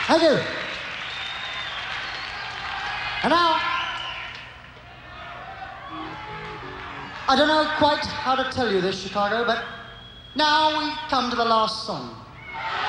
Thank you. And now, I don't know quite how to tell you this, Chicago, but now we've come to the last song.